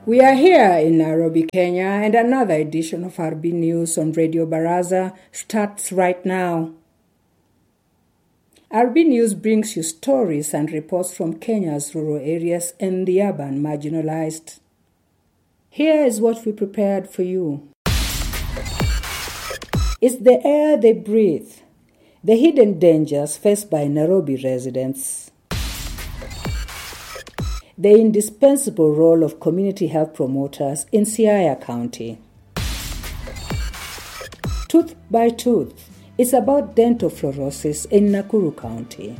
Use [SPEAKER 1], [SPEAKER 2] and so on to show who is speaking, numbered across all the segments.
[SPEAKER 1] We are here in Nairobi, Kenya, and another edition of RB News on Radio Baraza starts right now. RB News brings you stories and reports from Kenya's rural areas and the urban marginalized. Here is what we prepared for you. It's the air they breathe, the hidden dangers faced by Nairobi residents, the indispensable role of community health promoters in Siaya County. Tooth by Tooth is about dental fluorosis in Nakuru County.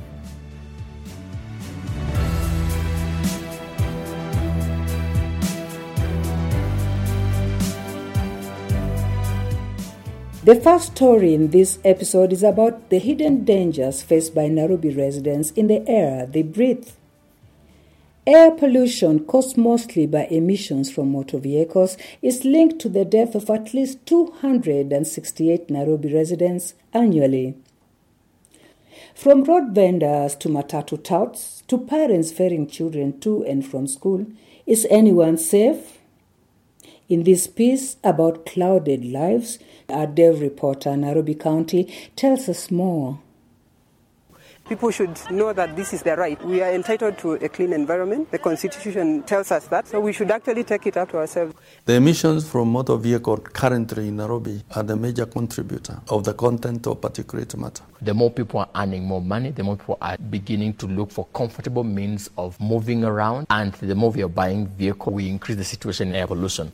[SPEAKER 1] The first story in this episode is about the hidden dangers faced by Nairobi residents in the air they breathe. Air pollution, caused mostly by emissions from motor vehicles, is linked to the death of at least 268 Nairobi residents annually. From road vendors to matatu touts to parents ferrying children to and from school, is anyone safe? In this piece about clouded lives, our Dev reporter, Nairobi County, tells us more.
[SPEAKER 2] People should know that this is their right. We are entitled to a clean environment. The Constitution tells us that, so we should actually take it up to ourselves.
[SPEAKER 3] The emissions from motor vehicle currently in Nairobi are the major contributor of the content of particulate matter.
[SPEAKER 4] The more people are earning more money, the more people are beginning to look for comfortable means of moving around, and the more we are buying vehicles, we increase the situation in air pollution.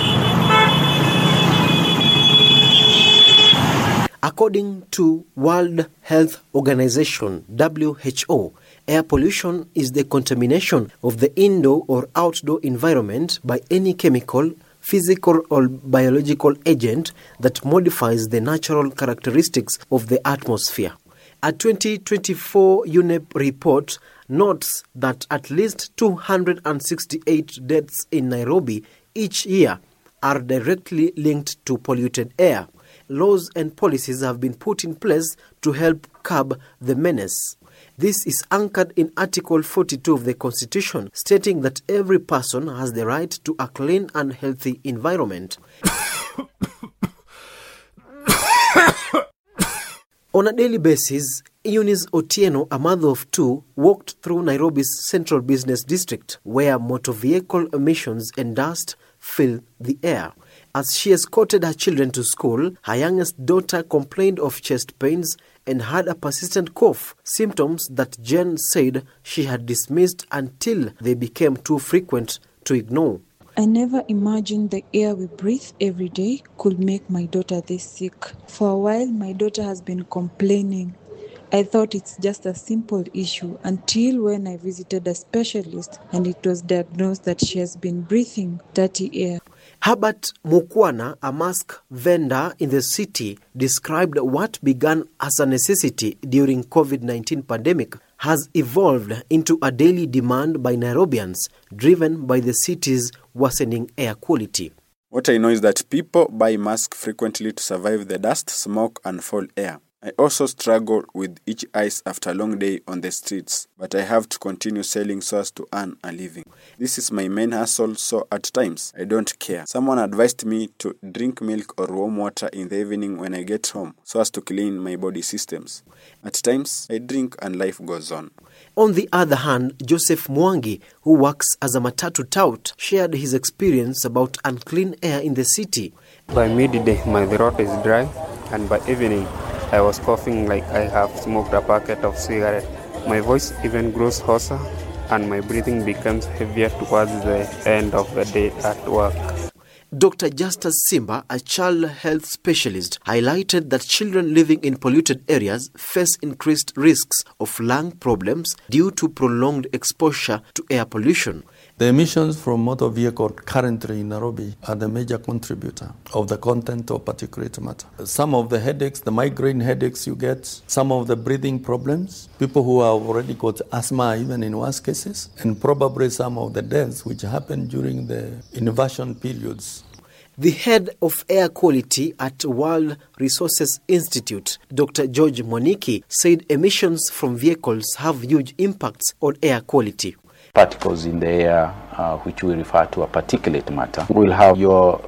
[SPEAKER 5] According to World Health Organization, WHO, air pollution is the contamination of the indoor or outdoor environment by any chemical, physical or biological agent that modifies the natural characteristics of the atmosphere. A 2024 UNEP report notes that at least 268 deaths in Nairobi each year are directly linked to polluted air. Laws and policies have been put in place to help curb the menace. This is anchored in Article 42 of the Constitution, stating that every person has the right to a clean and healthy environment. On a daily basis, Eunice Otieno, a mother of two, walked through Nairobi's central business district, where motor vehicle emissions and dust fill the air. As she escorted her children to school, her youngest daughter complained of chest pains and had a persistent cough, symptoms that Jen said she had dismissed until they became too frequent to ignore.
[SPEAKER 6] I never imagined the air we breathe every day could make my daughter this sick. For a while, my daughter has been complaining. I thought it's just a simple issue until when I visited a specialist and it was diagnosed that she has been breathing dirty air.
[SPEAKER 5] Herbert Mukwana, a mask vendor in the city, described what began as a necessity during COVID-19 pandemic has evolved into a daily demand by Nairobians, driven by the city's worsening air quality.
[SPEAKER 7] What I know is that people buy masks frequently to survive the dust, smoke and foul air. I also struggle with itchy eyes after a long day on the streets, but I have to continue selling so as to earn a living. This is my main hustle, so at times I don't care. Someone advised me to drink milk or warm water in the evening when I get home so as to clean my body systems. At times I drink and life goes on.
[SPEAKER 5] On the other hand, Joseph Mwangi, who works as a matatu tout, shared his experience about unclean air in the city.
[SPEAKER 8] By midday, my throat is dry, and by evening, I was coughing like I have smoked a packet of cigarette. My voice even grows hoarser, and my breathing becomes heavier towards the end of the day at work.
[SPEAKER 5] Dr. Justus Simba, a child health specialist, highlighted that children living in polluted areas face increased risks of lung problems due to prolonged exposure to air pollution.
[SPEAKER 3] The emissions from motor vehicle currently in Nairobi are the major contributor of the content of particulate matter. Some of the headaches, the migraine headaches you get, some of the breathing problems, people who have already got asthma even in worse cases, and probably some of the deaths which happen during the inversion periods.
[SPEAKER 5] The head of air quality at World Resources Institute, Dr. George Moniki, said emissions from vehicles have huge impacts on air quality.
[SPEAKER 9] Particles in the air which we refer to as particulate matter, will have your